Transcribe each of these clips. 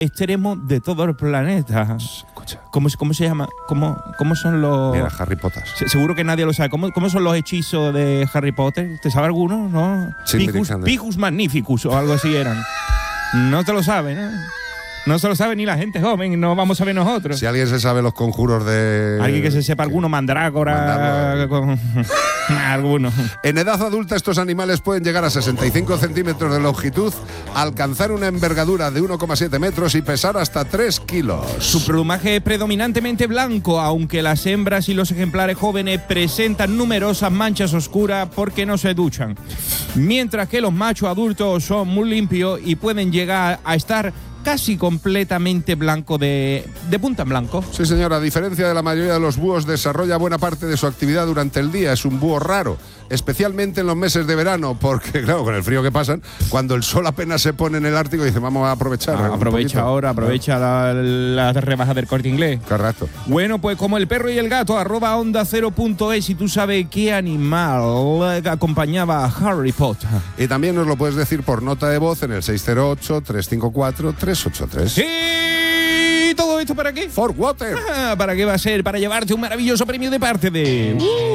extremo de todo el planeta. Escucha. ¿Cómo se llama? ¿Cómo son los...? Mira, Harry Potter. Seguro que nadie lo sabe. ¿Cómo son los hechizos de Harry Potter? ¿Te sabe alguno? ¿No? Picus Magnificus o algo así eran. No te lo sabe, ¿no? No se lo sabe ni la gente joven, no vamos a ver nosotros. Si alguien se sabe los conjuros de... Alguien que se sepa alguno, mandrágora, alguno. En edad adulta estos animales pueden llegar a 65 centímetros de longitud, alcanzar una envergadura de 1,7 metros y pesar hasta 3 kilos. Su plumaje es predominantemente blanco, aunque las hembras y los ejemplares jóvenes presentan numerosas manchas oscuras porque no se duchan. Mientras que los machos adultos son muy limpios y pueden llegar a estar casi completamente blanco de punta en blanco. Sí, señora. A diferencia de la mayoría de los búhos, desarrolla buena parte de su actividad durante el día. Es un búho raro, especialmente en los meses de verano, porque, claro, con el frío que pasan, cuando el sol apenas se pone en el Ártico, dice, vamos a aprovechar. Aprovecha ahora, aprovecha la rebaja del Corte Inglés. Correcto. Bueno, pues como el perro y el gato, @onda0.es, y tú sabes qué animal acompañaba a Harry Potter. Y también nos lo puedes decir por nota de voz en el 608-354-383. ¿Y todo esto para qué? For Water. ¿Para qué va a ser? Para llevarte un maravilloso premio de parte de...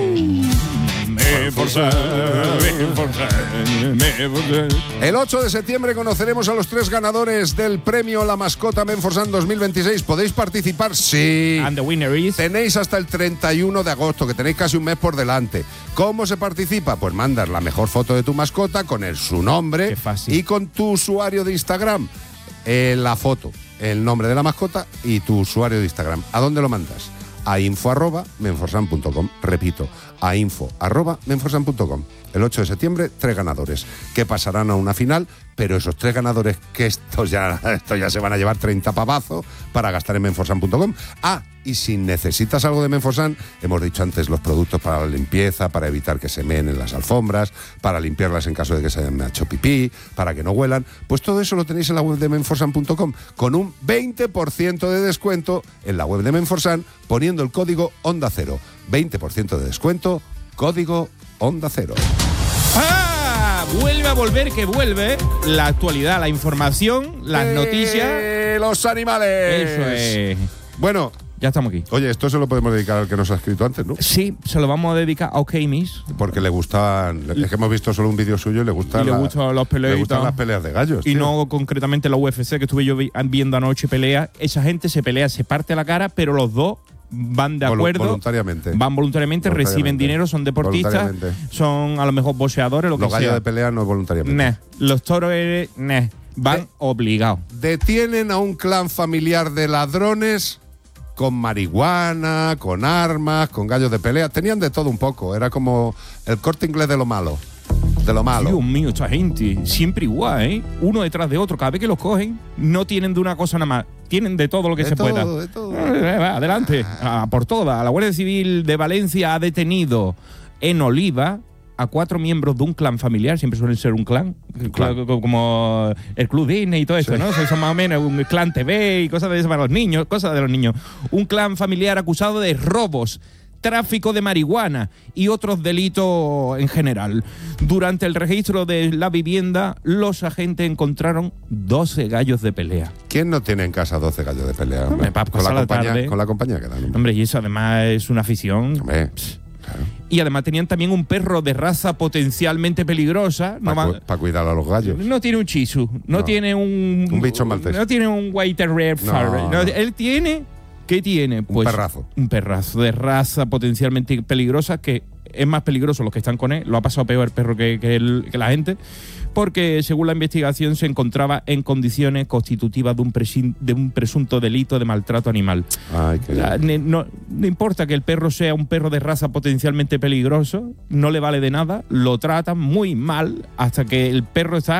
El 8 de septiembre conoceremos a los 3 ganadores del premio La Mascota Menforsan 2026. ¿Podéis participar? Sí. And the winner is... Tenéis hasta el 31 de agosto, que tenéis casi un mes por delante. ¿Cómo se participa? Pues mandas la mejor foto de tu mascota con su nombre y con tu usuario de Instagram. La foto, el nombre de la mascota y tu usuario de Instagram. ¿A dónde lo mandas? A info@menforsan.com. Repito, a info@menforsan.com. El 8 de septiembre, 3 ganadores que pasarán a una final, pero esos 3 ganadores, que estos ya se van a llevar 30 pavazos para gastar en menforsan.com. Y si necesitas algo de Menforsan, hemos dicho antes los productos para la limpieza, para evitar que se meen en las alfombras, para limpiarlas en caso de que se hayan hecho pipí, para que no huelan, pues todo eso lo tenéis en la web de menforsan.com con un 20% de descuento en la web de Menforsan poniendo el código Onda Cero. 20% de descuento, código Onda Cero. Vuelve a volver, que vuelve la actualidad, la información, las noticias. Los animales. Eso es. Bueno, ya estamos aquí. Oye, esto se lo podemos dedicar al que nos ha escrito antes, ¿no? Sí, se lo vamos a dedicar a OK Miss. Porque le gustan, es que hemos visto solo un vídeo suyo y le gustan, le gustan las peleas. Le gustan las peleas de gallos. Y tío, no concretamente la UFC, que estuve yo viendo anoche pelea. Esa gente se pelea, se parte la cara, pero los dos van de acuerdo. Van voluntariamente, reciben dinero, son deportistas, son a lo mejor boxeadores, lo que sea. Los gallos de pelea no es voluntariamente. Los toros van obligados. Detienen a un clan familiar de ladrones con marihuana, con armas, con gallos de pelea. Tenían de todo un poco. Era como el Corte Inglés de lo malo. De lo malo. Dios mío, esta gente, siempre igual, ¿eh? Uno detrás de otro. Cada vez que los cogen, no tienen de una cosa nada más. Tienen de todo lo que se pueda. De todo. Adelante, por todas. La Guardia Civil de Valencia ha detenido en Oliva a 4 miembros de un clan familiar. Siempre suelen ser un clan. Como el Club Disney y todo eso, sí, ¿no? Son más o menos un clan TV y cosas de eso para los niños, cosas de los niños. Un clan familiar acusado de robos, tráfico de marihuana y otros delitos en general. Durante el registro de la vivienda, los agentes encontraron 12 gallos de pelea. ¿Quién no tiene en casa 12 gallos de pelea? Hombre, con la compañía que dan. Hombre, y eso además es una afición. Hombre, claro. Y además tenían también un perro de raza potencialmente peligrosa. Para cuidar a los gallos. No tiene un Shih Tzu, no tiene un bicho maltés. No tiene un White Terrier. No. Él tiene... ¿Qué tiene? Pues un perrazo de raza potencialmente peligrosa, que es más peligroso los que están con él. Lo ha pasado peor el perro que la gente, porque según la investigación se encontraba en condiciones constitutivas de un presunto delito de maltrato animal. No importa que el perro sea un perro de raza potencialmente peligroso, no le vale de nada, lo tratan muy mal hasta que el perro está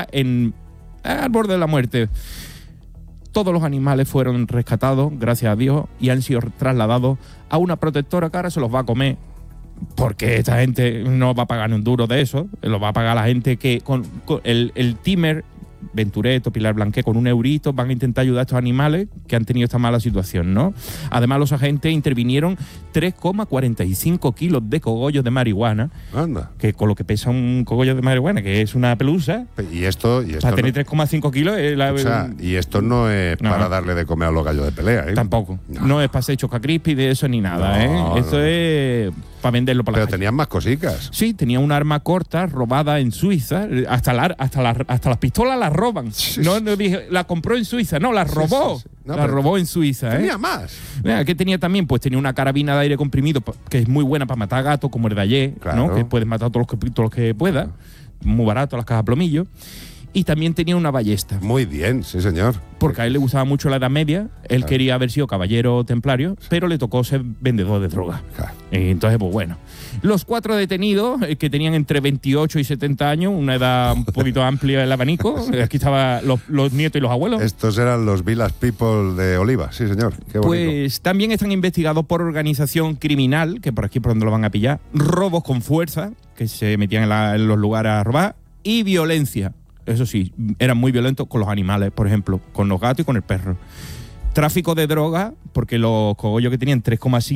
al borde de la muerte. Todos los animales fueron rescatados, gracias a Dios, y han sido trasladados a una protectora que ahora se los va a comer, porque esta gente no va a pagar ni un duro de eso, lo va a pagar la gente que con el timer Ventureto, Pilar Blanqué, con 1 eurito van a intentar ayudar a estos animales que han tenido esta mala situación, ¿no? Además, los agentes intervinieron 3,45 kilos de cogollos de marihuana. Anda. Que con lo que pesa un cogollo de marihuana, que es una pelusa. Y esto para tener 3,5 kilos. O sea, y esto no es para darle de comer a los gallos de pelea, ¿eh? Tampoco. No es para hacer choca crispy de eso ni nada, ¿eh? Esto es para venderlo para la gente. Pero tenían más cositas. Sí, tenía un arma corta robada en Suiza. Hasta las pistolas las roban. Sí. No dije, la compró en Suiza. No, la robó. Sí. No, la robó en Suiza, ¿eh? Tenía más. ¿Qué tenía también? Pues tenía una carabina de aire comprimido que es muy buena para matar gatos, como el de ayer, claro, ¿no? Que puedes matar todos los que puedas. Muy barato, las cajas plomillo. Y también tenía una ballesta. Muy bien, sí, señor. Porque a él le gustaba mucho la Edad Media. Él quería haber sido caballero templario, pero le tocó ser vendedor de droga. Claro. Entonces, pues bueno. Los 4 detenidos, que tenían entre 28 y 70 años, una edad un poquito amplia el abanico. Aquí estaban los nietos y los abuelos. Estos eran los Village People de Oliva, sí, señor. Qué bonito. Pues también están investigados por organización criminal, que por aquí por donde lo van a pillar, robos con fuerza, que se metían en los lugares a robar, y violencia. Eso sí, eran muy violentos con los animales, por ejemplo, con los gatos y con el perro. Tráfico de droga, porque los cogollos que tenían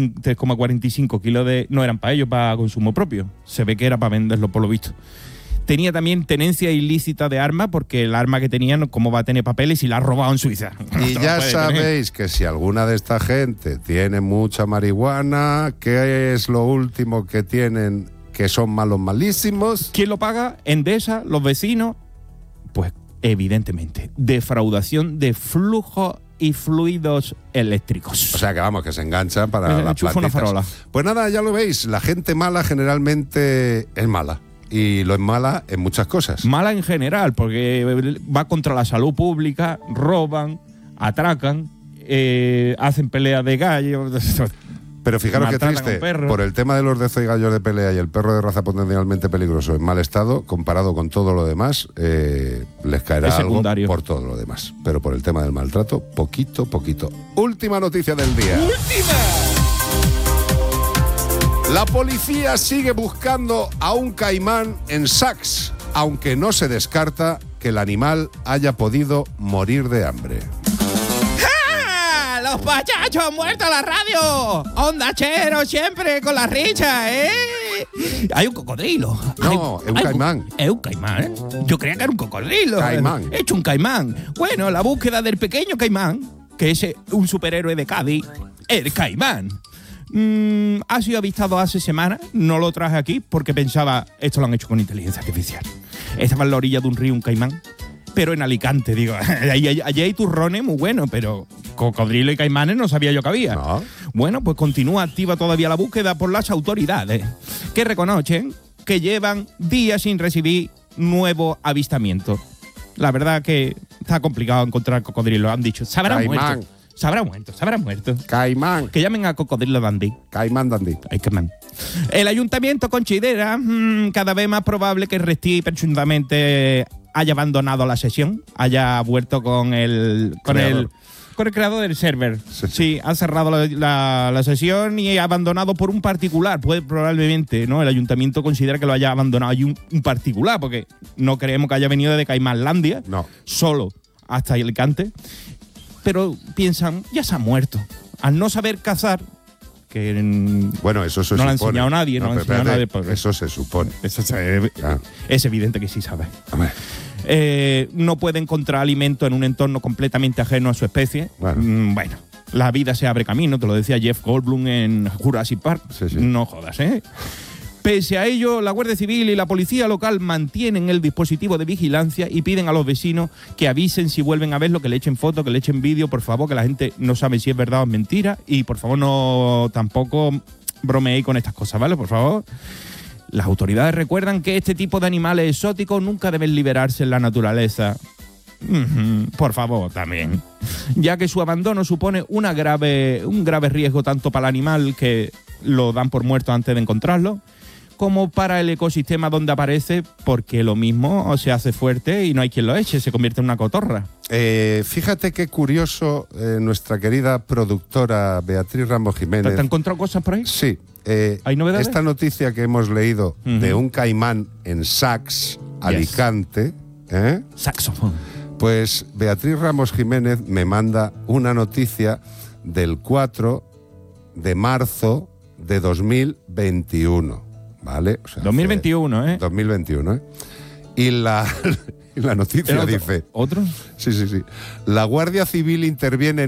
3,45 kilos no eran para ellos, para consumo propio. Se ve que era para venderlo, por lo visto. Tenía también tenencia ilícita de armas, porque el arma que tenían, ¿cómo va a tener papeles si la ha robado en Suiza? Y ya sabéis que si alguna de esta gente tiene mucha marihuana, ¿qué es lo último que tienen que son malos malísimos? ¿Quién lo paga? Endesa, los vecinos. Pues evidentemente, defraudación de flujo y fluidos eléctricos. O sea que vamos, que se enganchan para las plantitas. Pues nada, ya lo veis, la gente mala generalmente es mala. Y lo es mala en muchas cosas. Mala en general, porque va contra la salud pública, roban, atracan, hacen peleas de gallos. Pero fijaros qué triste, por el tema de los de gallos de pelea y el perro de raza potencialmente peligroso en mal estado, comparado con todo lo demás, les caerá algo por todo lo demás. Pero por el tema del maltrato, poquito. Última noticia del día. ¡Última! La policía sigue buscando a un caimán en Sachs, aunque no se descarta que el animal haya podido morir de hambre. ¡Los pachachos han muerto a la radio! ¡Ondachero siempre con la richa, eh! Hay un cocodrilo. No, es un caimán. Es un caimán, ¿eh? Yo creía que era un cocodrilo. Caimán. He hecho un caimán. Bueno, la búsqueda del pequeño caimán, que es un superhéroe de Cádiz, el caimán. Ha sido avistado hace semanas. No lo traje aquí porque pensaba, esto lo han hecho con inteligencia artificial. Estaba en la orilla de un río un caimán, pero en Alicante, digo. Allí hay turrones muy buenos, pero cocodrilo y caimanes no sabía yo que había. No. Bueno, pues continúa activa todavía la búsqueda por las autoridades, que reconocen que llevan días sin recibir nuevos avistamientos. La verdad que está complicado encontrar cocodrilo. Han dicho, se habrá muerto. Se habrá muerto. Caimán. Que llamen a Cocodrilo Dandy. Caimán Dandy. Ay, caimán. El ayuntamiento considera cada vez más probable que Restí presuntamente haya abandonado la sesión, haya vuelto con el creador del server. Sí, ha cerrado la sesión y ha abandonado por un particular. Probablemente, ¿no? El ayuntamiento considera que lo haya abandonado un particular, porque no creemos que haya venido de Caimánlandia, solo hasta Alicante. Pero piensan, ya se ha muerto. Al no saber cazar, que bueno, eso se no supone. Lo ha enseñado nadie, no lo ha enseñado nadie. Eso se supone. Es evidente que sí sabe. No puede encontrar alimento en un entorno completamente ajeno a su especie. Bueno, la vida se abre camino, te lo decía Jeff Goldblum en Jurassic Park. Sí. No jodas, ¿eh? Pese a ello, la Guardia Civil y la policía local mantienen el dispositivo de vigilancia y piden a los vecinos que avisen si vuelven a verlo, que le echen foto, que le echen vídeo, por favor, que la gente no sabe si es verdad o es mentira. Y por favor, no tampoco bromeéis con estas cosas, ¿vale? Por favor. Las autoridades recuerdan que este tipo de animales exóticos nunca deben liberarse en la naturaleza. Por favor, también. Ya que su abandono supone un grave riesgo tanto para el animal, que lo dan por muerto antes de encontrarlo, como para el ecosistema donde aparece, porque lo mismo se hace fuerte y no hay quien lo eche, se convierte en una cotorra. Fíjate qué curioso, nuestra querida productora Beatriz Rambo Jiménez. ¿Te han encontrado cosas por ahí? Sí. ¿Hay novedades? Esta noticia que hemos leído de un caimán en Sachs, Alicante. Saxofón. Pues Beatriz Ramos Jiménez me manda una noticia del 4 de marzo de 2021, ¿vale? O sea, 2021, ¿eh? 2021, ¿eh? Y la noticia dice... ¿Otro? Sí. La Guardia Civil interviene